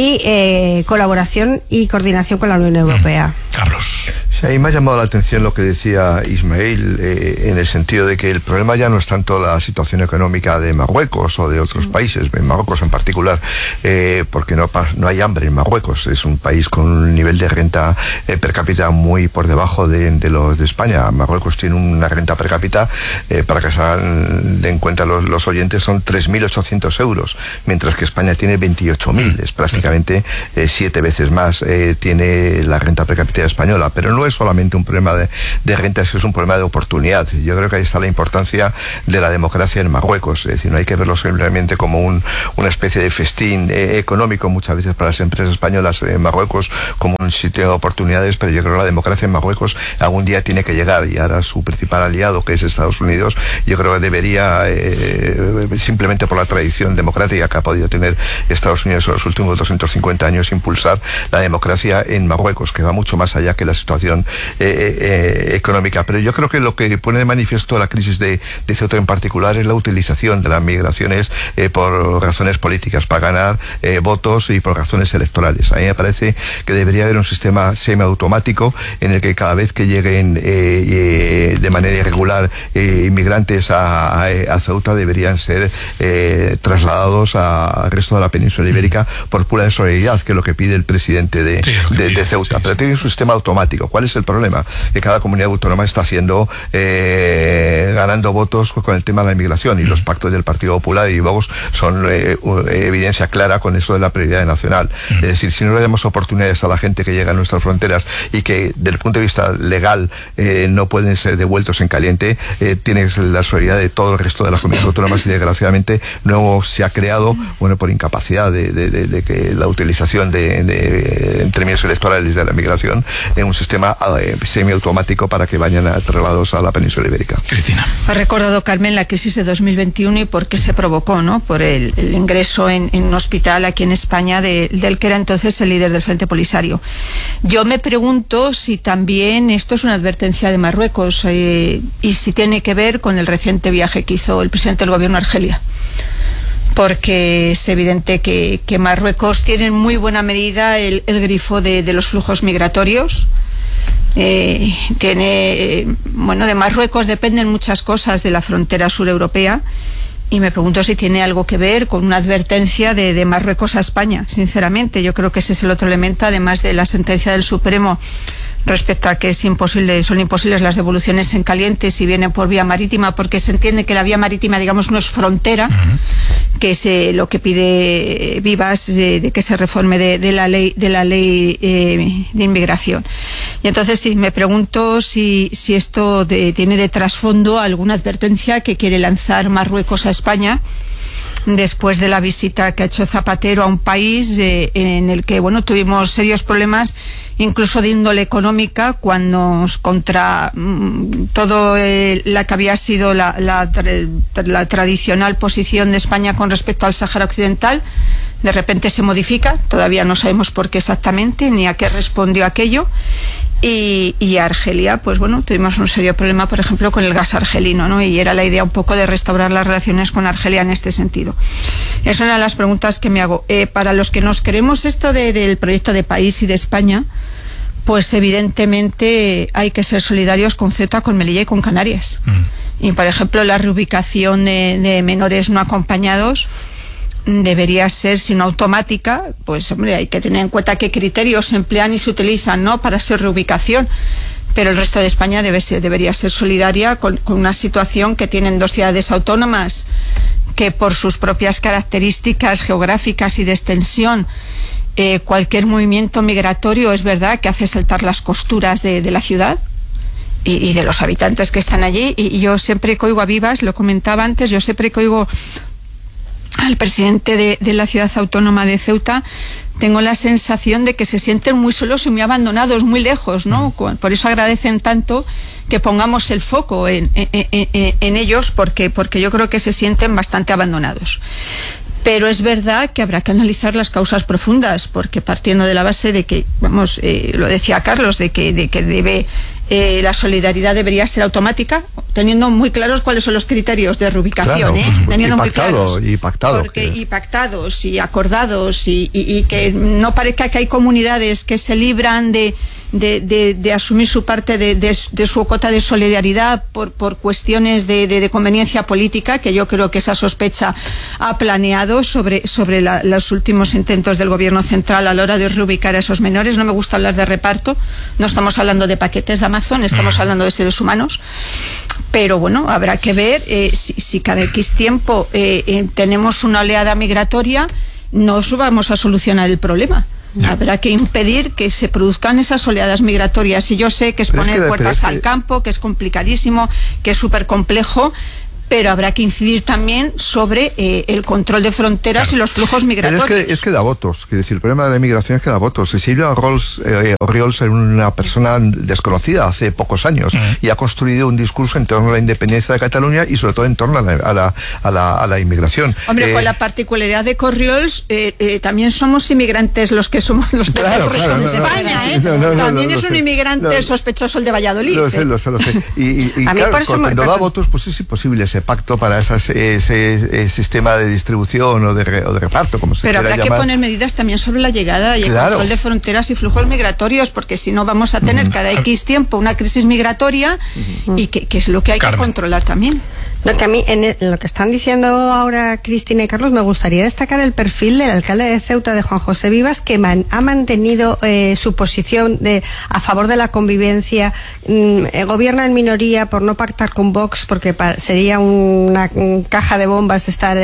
y colaboración y coordinación con la Unión Europea. Carlos. Sí, a mí me ha llamado la atención lo que decía Ismael, en el sentido de que el problema ya no es tanto la situación económica de Marruecos o de otros países, en Marruecos en particular, porque no hay hambre en Marruecos, es un país con un nivel de renta per cápita muy por debajo de los de España. Marruecos tiene una renta per cápita, para que se hagan en cuenta los oyentes, son 3.800 euros, mientras que España tiene 28.000, es prácticamente 7 veces más tiene la renta per cápita española, pero no es solamente un problema de renta, es un problema de oportunidad. Yo creo que ahí está la importancia de la democracia en Marruecos, es decir, no hay que verlo simplemente como una especie de festín económico muchas veces para las empresas españolas en Marruecos, como un sitio de oportunidades, pero yo creo que la democracia en Marruecos algún día tiene que llegar, y ahora su principal aliado, que es Estados Unidos, yo creo que debería, simplemente por la tradición democrática que ha podido tener Estados Unidos en los últimos 250 años, impulsar la democracia en Marruecos, que va mucho más allá que la situación económica. Pero yo creo que lo que pone de manifiesto la crisis de Ceuta en particular es la utilización de las migraciones por razones políticas, para ganar votos y por razones electorales. A mí me parece que debería haber un sistema semiautomático en el que cada vez que lleguen de manera irregular inmigrantes a Ceuta, deberían ser trasladados al resto de la península ibérica por pura solidaridad, que es lo que pide el presidente de Ceuta. Pero tiene un sistema automático. ¿Cuál es el problema? Que cada comunidad autónoma está haciendo, ganando votos con el tema de la inmigración, y los pactos del Partido Popular y Vox son evidencia clara con eso de la prioridad nacional. Es decir, si no le damos oportunidades a la gente que llega a nuestras fronteras y que desde el punto de vista legal no pueden ser devueltos en caliente, tienes la solidaridad de todo el resto de las comunidades autónomas, y desgraciadamente no se ha creado, por incapacidad de que la utilización en términos electorales de la migración, en un sistema semiautomático para que vayan trasladados a la península ibérica. Cristina. Ha recordado, Carmen, la crisis de 2021 y por qué se provocó, ¿no? Por el ingreso en un hospital aquí en España del que era entonces el líder del Frente Polisario. Yo me pregunto si también esto es una advertencia de Marruecos, y si tiene que ver con el reciente viaje que hizo el presidente del gobierno a Argelia. Porque es evidente que Marruecos tiene en muy buena medida el grifo de los flujos migratorios. De Marruecos dependen muchas cosas de la frontera sureuropea, y me pregunto si tiene algo que ver con una advertencia de Marruecos a España. Sinceramente, yo creo que ese es el otro elemento, además de la sentencia del Supremo respecto a que son imposibles las devoluciones en caliente si vienen por vía marítima, porque se entiende que la vía marítima, digamos, no es frontera, que es lo que pide Vivas, de que se reforme de la ley de inmigración. Y entonces sí, me pregunto si esto tiene de trasfondo alguna advertencia que quiere lanzar Marruecos a España, después de la visita que ha hecho Zapatero a un país en el que tuvimos serios problemas, incluso de índole económica, cuando contra todo la que había sido la tradicional posición de España con respecto al Sáhara Occidental, de repente se modifica. Todavía no sabemos por qué exactamente ni a qué respondió aquello. Y Argelia, tuvimos un serio problema, por ejemplo, con el gas argelino, ¿no? Y era la idea un poco de restaurar las relaciones con Argelia en este sentido. Es una de las preguntas que me hago. Para los que nos queremos esto del proyecto de país y de España, pues evidentemente hay que ser solidarios con Ceuta, con Melilla y con Canarias. Y, por ejemplo, la reubicación de menores no acompañados debería ser, si no automática, pues hay que tener en cuenta qué criterios se emplean y se utilizan, ¿no?, para su reubicación. Pero el resto de España debería ser solidaria con una situación que tienen dos ciudades autónomas que, por sus propias características geográficas y de extensión, cualquier movimiento migratorio es verdad que hace saltar las costuras de la ciudad y de los habitantes que están allí. Y yo siempre que oigo a Vivas, lo comentaba antes, yo siempre que oigo al presidente de la ciudad autónoma de Ceuta, tengo la sensación de que se sienten muy solos y muy abandonados, muy lejos, ¿no? Por eso agradecen tanto que pongamos el foco en ellos, porque yo creo que se sienten bastante abandonados. Pero es verdad que habrá que analizar las causas profundas, porque partiendo de la base de que, vamos, lo decía Carlos, de que debe la solidaridad debería ser automática, teniendo muy claros cuáles son los criterios de reubicación, claro, teniendo muy claros, y pactados y acordados, y que no parezca que hay comunidades que se libran de asumir su parte de su cuota de solidaridad por cuestiones de conveniencia política, que yo creo que esa sospecha ha planeado sobre los últimos intentos del gobierno central a la hora de reubicar a esos menores. No me gusta hablar de reparto, no estamos hablando de paquetes de Amazon, estamos hablando de seres humanos, pero bueno, habrá que ver si cada X tiempo tenemos una oleada migratoria, no vamos a solucionar el problema. Habrá que impedir que se produzcan esas oleadas migratorias, y yo sé que es poner puertas al campo, que es complicadísimo, que es súper complejo, pero habrá que incidir también sobre el control de fronteras y los flujos migratorios. Pero es que da votos, quiero decir, el problema de la inmigración es que da votos. Silvia Orriols era una persona desconocida hace pocos años y ha construido un discurso en torno a la independencia de Cataluña y sobre todo en torno a la inmigración. Hombre, con la particularidad de Orriols, también somos inmigrantes los que somos los de España, también es un inmigrante sospechoso el de Valladolid. Lo sé. Y claro, cuando da votos, pues es imposible ese pacto para ese sistema de distribución o de reparto, como se quiera llamar. Pero habrá que poner medidas también sobre la llegada y el control de fronteras y flujos migratorios, porque si no vamos a tener cada X tiempo una crisis migratoria y que es lo que hay que controlar también. Lo que a mí, en lo que están diciendo ahora Cristina y Carlos, me gustaría destacar el perfil del alcalde de Ceuta, de Juan José Vivas, que ha mantenido su posición a favor de la convivencia, gobierna en minoría por no pactar con Vox, porque sería una caja de bombas estar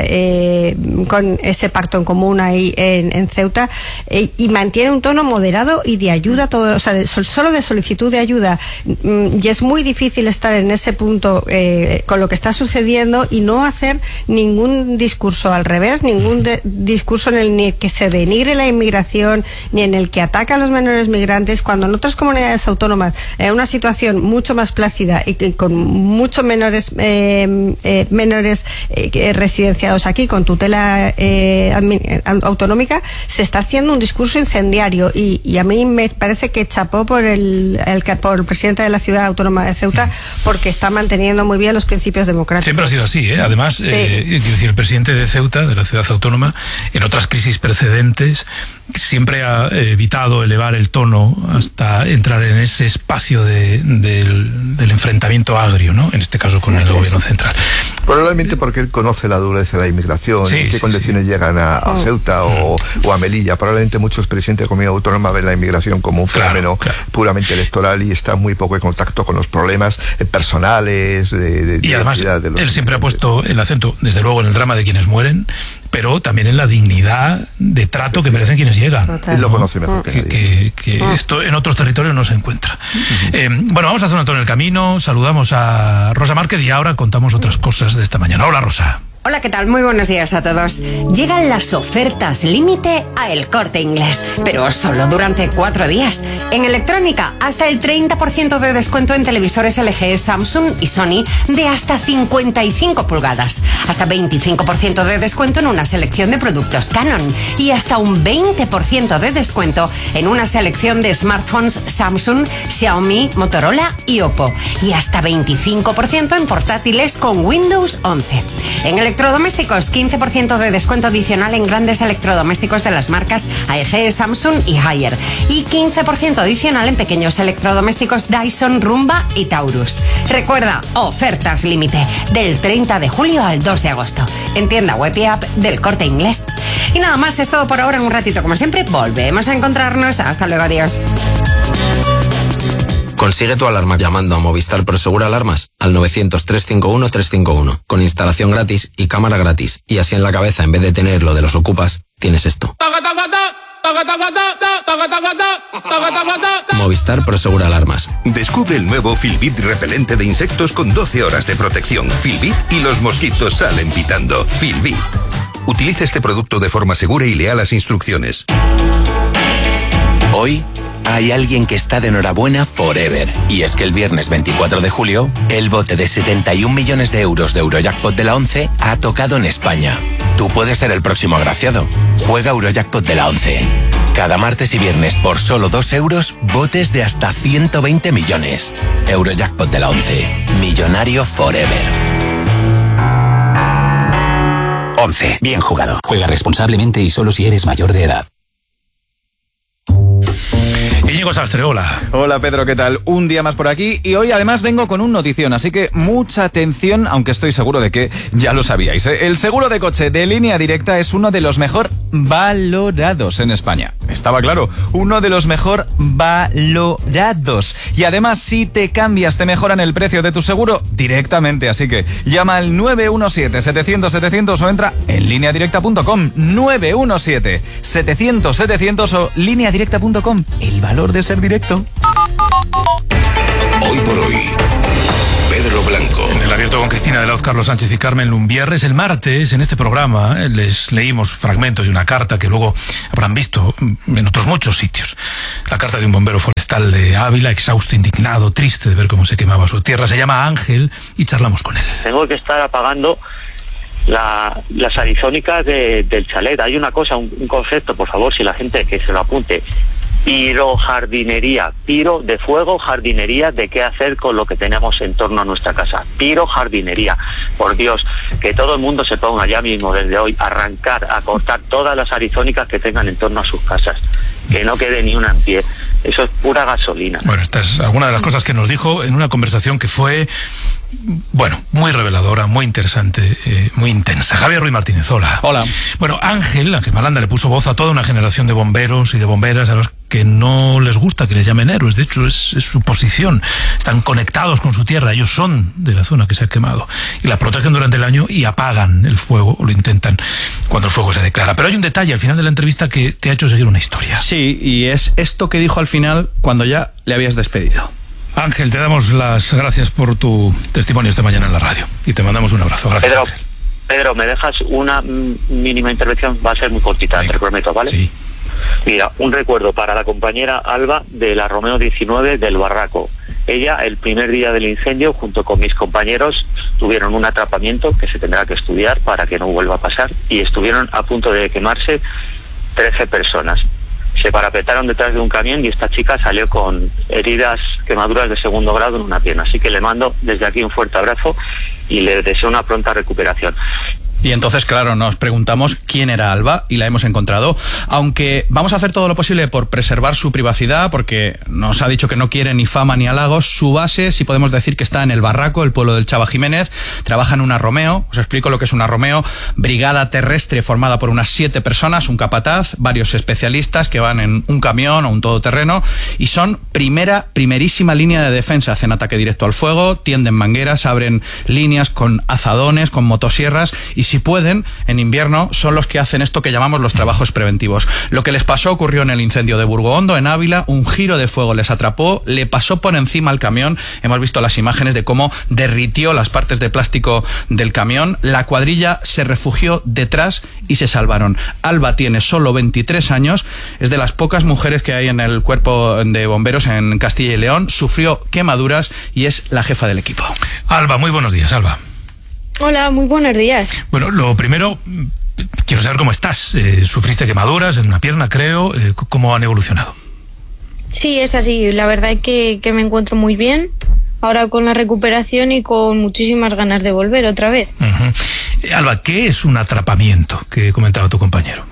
con ese pacto en común ahí en Ceuta, y mantiene un tono moderado y de ayuda, solo de solicitud de ayuda, y es muy difícil estar en ese punto con lo que está sucediendo y no hacer ningún discurso al revés, ningún discurso en el que se denigre la inmigración ni en el que ataca a los menores migrantes, cuando en otras comunidades autónomas, en una situación mucho más plácida y con muchos menores residenciados aquí con tutela autonómica, se está haciendo un discurso incendiario, y a mí me parece que chapó por el presidente de la ciudad autónoma de Ceuta, porque está manteniendo muy bien los principios democráticos. Siempre ha sido así, ¿eh? Además, quiero decir, el presidente de Ceuta, de la ciudad autónoma, en otras crisis precedentes, siempre ha evitado elevar el tono hasta entrar en ese espacio del enfrentamiento agrio, ¿no? En este caso con el gobierno central. Probablemente porque él conoce la dureza de la inmigración, en qué condiciones llegan a Ceuta o a Melilla. Probablemente muchos presidentes de comunidad autónoma ven la inmigración como un fenómeno puramente electoral y está muy poco en contacto con los problemas personales y además él siempre ha puesto el acento, desde luego, en el drama de quienes mueren, pero también en la dignidad de trato que merecen quienes llegan. Él lo conoce mejor que esto en otros territorios no se encuentra. Bueno, vamos a hacer un alto en el camino. Saludamos a Rosa Márquez y ahora contamos otras cosas de esta mañana. Hola, Rosa. Hola, ¿qué tal? Muy buenos días a todos. Llegan las ofertas límite a El Corte Inglés, pero solo durante 4 días. En electrónica, hasta el 30% de descuento en televisores LG, Samsung y Sony de hasta 55 pulgadas. Hasta 25% de descuento en una selección de productos Canon. Y hasta un 20% de descuento en una selección de smartphones Samsung, Xiaomi, Motorola y Oppo. Y hasta 25% en portátiles con Windows 11. En electrodomésticos, 15% de descuento adicional en grandes electrodomésticos de las marcas AEG, Samsung y Haier. Y 15% adicional en pequeños electrodomésticos Dyson, Rumba y Taurus. Recuerda, ofertas límite del 30 de julio al 2 de agosto. En tienda web y app del Corte Inglés. Y nada más, es todo por ahora. En un ratito, como siempre, volvemos a encontrarnos. Hasta luego, adiós. Consigue tu alarma llamando a Movistar Prosegur Alarmas al 900-351-351, con instalación gratis y cámara gratis. Y así en la cabeza, en vez de tener lo de los ocupas, tienes esto. Movistar Prosegur Alarmas. Descubre el nuevo Filbit repelente de insectos con 12 horas de protección. Filbit y los mosquitos salen pitando. Filbit. Utiliza este producto de forma segura y lea las instrucciones. Hoy hay alguien que está de enhorabuena forever. Y es que el viernes 24 de julio, el bote de 71 millones de euros de Eurojackpot de la 11 ha tocado en España. Tú puedes ser el próximo agraciado. Juega Eurojackpot de la 11. Cada martes y viernes por solo 2 euros, botes de hasta 120 millones. Eurojackpot de la 11. Millonario forever. 11. Bien jugado. Juega responsablemente y solo si eres mayor de edad. Íñigo Sastre, hola. Hola Pedro, ¿qué tal? Un día más por aquí y hoy además vengo con un notición, así que mucha atención, aunque estoy seguro de que ya lo sabíais, ¿eh? El seguro de coche de Línea Directa es uno de los mejor valorados en España. Estaba claro, uno de los mejor valorados. Y además, si te cambias, te mejoran el precio de tu seguro directamente, así que llama al 917-700-700 o entra en lineadirecta.com. 917-700-700 o lineadirecta.com. El valor de ser directo. Hoy por hoy, Pedro Blanco. En el abierto con Cristina de la Hoz, Carlos Sánchez y Carmen Lumbierres. El martes, en este programa, les leímos fragmentos de una carta que luego habrán visto en otros muchos sitios. La carta de un bombero forestal de Ávila, exhausto, indignado, triste de ver cómo se quemaba su tierra. Se llama Ángel y charlamos con él. Tengo que estar apagando las arizónicas del chalet. Hay una cosa, un concepto, por favor, si la gente que se lo apunte. Pirojardinería, piro de fuego, jardinería de qué hacer con lo que tenemos en torno a nuestra casa. Pirojardinería. Por Dios, que todo el mundo se ponga ya mismo desde hoy a arrancar, a cortar todas las arizónicas que tengan en torno a sus casas. Que no quede ni una en pie. Eso es pura gasolina. Bueno, esta es alguna de las cosas que nos dijo en una conversación que fue, bueno, muy reveladora, muy interesante, muy intensa. Javier Ruiz Martínez, hola. Hola. Bueno, Ángel Maranda le puso voz a toda una generación de bomberos y de bomberas a los que no les gusta que les llamen héroes. De hecho, es su posición. Están conectados con su tierra. Ellos son de la zona que se ha quemado. Y la protegen durante el año y apagan el fuego, o lo intentan cuando el fuego se declara. Pero hay un detalle al final de la entrevista que te ha hecho seguir una historia. Sí, y es esto que dijo al final cuando ya le habías despedido. Ángel, te damos las gracias por tu testimonio esta mañana en la radio. Y te mandamos un abrazo. Gracias, Ángel. Pedro, ¿me dejas una mínima intervención? Va a ser muy cortita, venga, te lo prometo, ¿vale? Sí. Mira, un recuerdo para la compañera Alba de la Romeo 19 del Barraco. Ella, el primer día del incendio, junto con mis compañeros, tuvieron un atrapamiento que se tendrá que estudiar para que no vuelva a pasar, y estuvieron a punto de quemarse 13 personas. Se parapetaron detrás de un camión y esta chica salió con heridas, quemaduras de 2º grado en una pierna. Así que le mando desde aquí un fuerte abrazo y le deseo una pronta recuperación. Y entonces, claro, nos preguntamos quién era Alba y la hemos encontrado, aunque vamos a hacer todo lo posible por preservar su privacidad, porque nos ha dicho que no quiere ni fama ni halagos. Su base, si podemos decir, que está en el Barraco, el pueblo del Chava Jiménez. Trabaja en una Romeo. Os explico lo que es una Romeo. Brigada terrestre formada por unas 7 personas, un capataz, varios especialistas que van en un camión o un todoterreno y son primerísima línea de defensa. Hacen ataque directo al fuego, tienden mangueras, abren líneas con azadones, con motosierras, y si pueden, en invierno, son los que hacen esto que llamamos los trabajos preventivos. Lo que les pasó ocurrió en el incendio de Burgohondo, en Ávila. Un giro de fuego les atrapó, le pasó por encima al camión. Hemos visto las imágenes de cómo derritió las partes de plástico del camión. La cuadrilla se refugió detrás y se salvaron. Alba tiene solo 23 años, es de las pocas mujeres que hay en el cuerpo de bomberos en Castilla y León. Sufrió quemaduras y es la jefa del equipo. Alba, muy buenos días, Alba. Hola, muy buenos días. Bueno, lo primero, quiero saber cómo estás. Sufriste quemaduras en una pierna, creo. ¿Cómo han evolucionado? Sí, es así. La verdad es que me encuentro muy bien. Ahora con la recuperación y con muchísimas ganas de volver otra vez. Alba, ¿qué es un atrapamiento que comentaba tu compañero?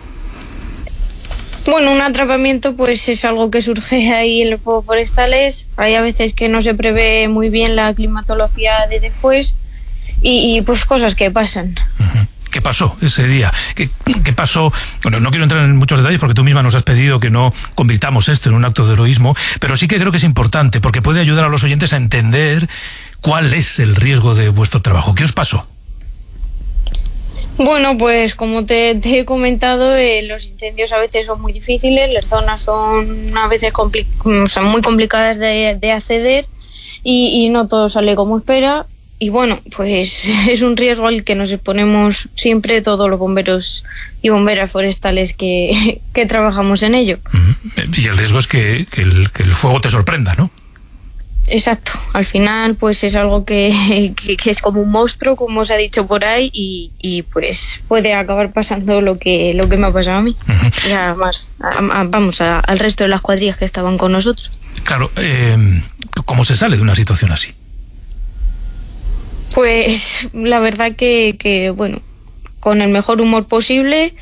Bueno, un atrapamiento pues es algo que surge ahí en los fuegos forestales. Hay a veces que no se prevé muy bien la climatología de después. Y pues cosas que pasan. ¿Qué pasó ese día? ¿Qué pasó? Bueno, no quiero entrar en muchos detalles porque tú misma nos has pedido que no convirtamos esto en un acto de heroísmo, pero sí que creo que es importante porque puede ayudar a los oyentes a entender cuál es el riesgo de vuestro trabajo. ¿Qué os pasó? Bueno, pues como te he comentado, los incendios a veces son muy difíciles, las zonas son a veces son muy complicadas de acceder y no todo sale como espera. Y bueno, pues es un riesgo al que nos exponemos siempre todos los bomberos y bomberas forestales que trabajamos en ello. Y el riesgo es que el fuego te sorprenda, ¿no? Exacto, al final pues es algo que es como un monstruo, como se ha dicho por ahí, y pues puede acabar pasando lo que me ha pasado a mí. Y además, vamos, al resto de las cuadrillas que estaban con nosotros. Claro, ¿cómo se sale de una situación así? Pues la verdad que bueno, con el mejor humor posible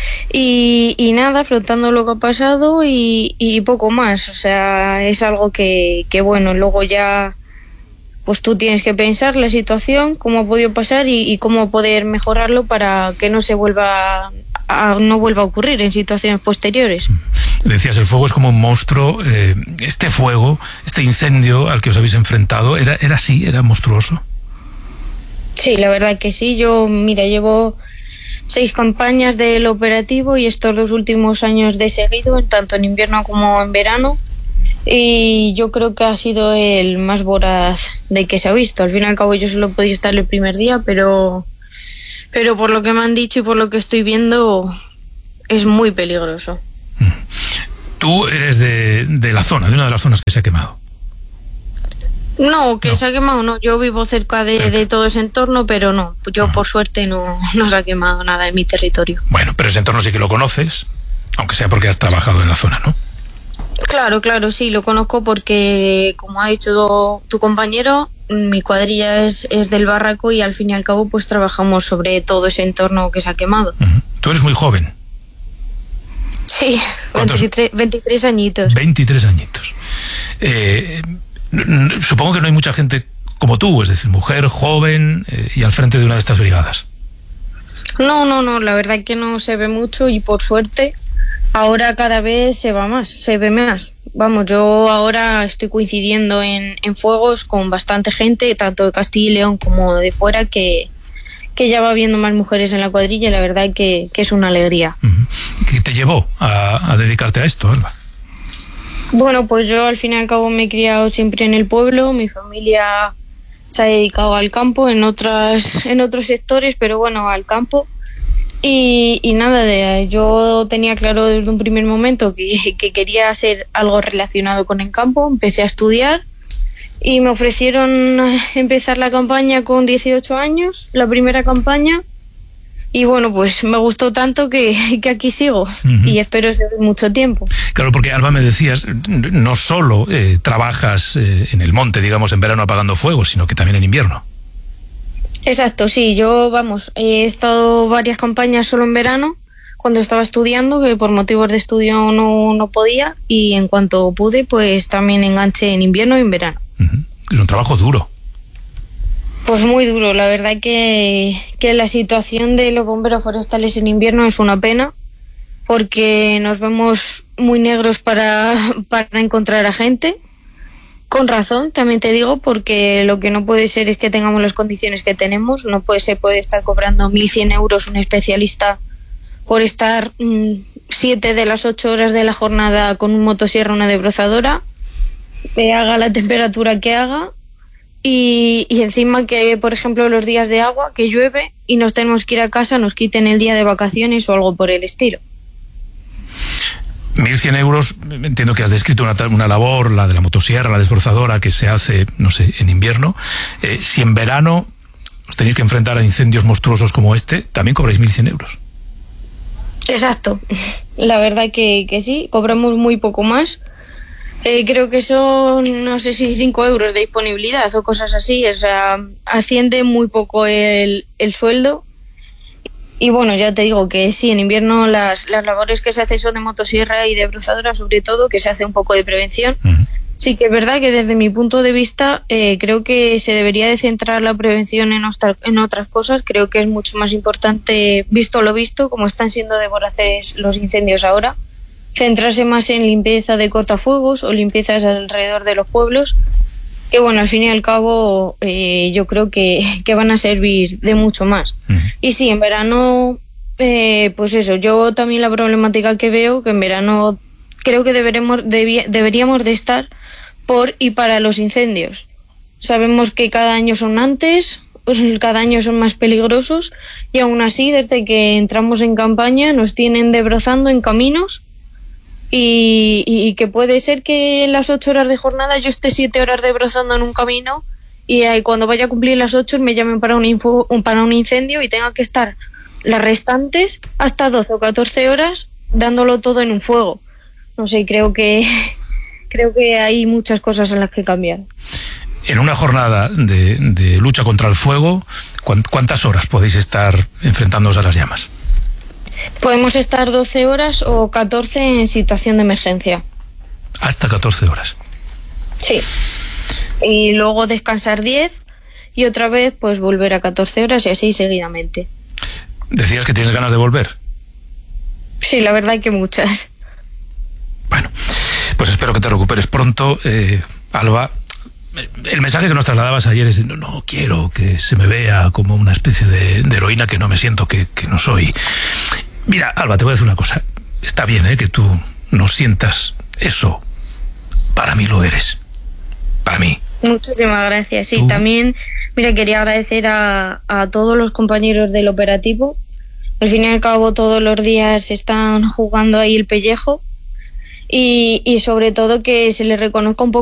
y nada, afrontando lo que ha pasado y poco más. O sea, es algo que bueno, luego ya pues tú tienes que pensar la situación, cómo ha podido pasar y cómo poder mejorarlo para que no vuelva a ocurrir en situaciones posteriores. Decías, el fuego es como un monstruo. Este fuego, este incendio al que os habéis enfrentado, ¿era así? ¿Era monstruoso? Sí, la verdad que sí. Yo, mira, llevo 6 campañas del operativo y estos 2 últimos años de seguido, tanto en invierno como en verano, y yo creo que ha sido el más voraz de que se ha visto. Al fin y al cabo yo solo he podido estar el primer día, pero por lo que me han dicho y por lo que estoy viendo es muy peligroso. Tú eres de la zona, de una de las zonas que se ha quemado. No, se ha quemado, no. Yo vivo cerca de todo ese entorno, pero no. Yo, por suerte, no se ha quemado nada en mi territorio. Bueno, pero ese entorno sí que lo conoces, aunque sea porque has trabajado en la zona, ¿no? Claro, sí, lo conozco porque, como ha dicho tu compañero, mi cuadrilla es del Barraco y al fin y al cabo pues trabajamos sobre todo ese entorno que se ha quemado. Tú eres muy joven. Sí, 23 añitos. 23 añitos. Supongo que no hay mucha gente como tú, es decir, mujer, joven y al frente de una de estas brigadas. No, la verdad que no se ve mucho y por suerte ahora cada vez se ve más. Vamos, yo ahora estoy coincidiendo en fuegos con bastante gente, tanto de Castilla y León como de fuera, que ya va habiendo más mujeres en la cuadrilla y la verdad que es una alegría. ¿Qué te llevó a dedicarte a esto, Alba? Bueno, pues yo al fin y al cabo me he criado siempre en el pueblo, mi familia se ha dedicado al campo en otros sectores, pero bueno, al campo. Y nada, yo tenía claro desde un primer momento que quería hacer algo relacionado con el campo, empecé a estudiar y me ofrecieron empezar la campaña con 18 años, la primera campaña. Y bueno, pues me gustó tanto que aquí sigo y espero seguir mucho tiempo. Claro, porque Alba, me decías, no solo trabajas en el monte, digamos, en verano apagando fuegos, sino que también en invierno. Exacto, sí, yo, he estado varias campañas solo en verano, cuando estaba estudiando, que por motivos de estudio no podía, y en cuanto pude, pues también enganché en invierno y en verano. Es un trabajo duro. Pues muy duro, la verdad que la situación de los bomberos forestales en invierno es una pena, porque nos vemos muy negros para encontrar a gente. Con razón, también te digo, porque lo que no puede ser es que tengamos las condiciones que tenemos. No puede estar cobrando 1.100 euros un especialista por estar 7 de las 8 horas de la jornada con un motosierra, una desbrozadora, que haga la temperatura que haga. Y encima que, por ejemplo, los días de agua, que llueve y nos tenemos que ir a casa, nos quiten el día de vacaciones o algo por el estilo. 1.100 euros, entiendo que has descrito una labor, la de la motosierra, la desbrozadora, que se hace, no sé, en invierno. Si en verano os tenéis que enfrentar a incendios monstruosos como este, también cobráis 1.100 euros. Exacto, la verdad que sí, cobramos muy poco más. Creo que son, no sé si 5 euros de disponibilidad o cosas así, o sea, asciende muy poco el sueldo. Y bueno, ya te digo que sí, en invierno las labores que se hacen son de motosierra y de brozadora, sobre todo, que se hace un poco de prevención. Sí que es verdad que desde mi punto de vista creo que se debería de centrar la prevención en otras cosas. Creo que es mucho más importante, visto lo visto, como están siendo de voraces los incendios ahora, centrarse más en limpieza de cortafuegos o limpiezas alrededor de los pueblos, que bueno, al fin y al cabo yo creo que van a servir de mucho más. Y sí, en verano, pues eso, yo también la problemática que veo, que en verano creo que deberíamos de estar por y para los incendios. Sabemos que cada año son antes, pues cada año son más peligrosos, y aún así, desde que entramos en campaña, nos tienen debrozando en caminos y que puede ser que en las 8 horas de jornada yo esté 7 horas desbrozando en un camino y cuando vaya a cumplir las 8 me llamen para un incendio y tenga que estar las restantes hasta 12 o 14 horas dándolo todo en un fuego. No sé, creo que hay muchas cosas en las que cambiar. En una jornada de lucha contra el fuego, ¿cuántas horas podéis estar enfrentándoos a las llamas? Podemos estar 12 horas o 14 en situación de emergencia. Hasta 14 horas. Sí. Y luego descansar 10 y otra vez pues volver a 14 horas y así seguidamente. ¿Decías que tienes ganas de volver? Sí, la verdad que muchas. Bueno, pues espero que te recuperes pronto, Alba. El mensaje que nos trasladabas ayer es de no quiero que se me vea como una especie de heroína que no me siento, que no soy. Mira, Alba, te voy a decir una cosa. Está bien, que tú no sientas eso. Para mí lo eres. Para mí. Muchísimas gracias. Sí, también, mira, quería agradecer a todos los compañeros del operativo. Al fin y al cabo, todos los días están jugando ahí el pellejo. Y sobre todo que se les reconozca un poco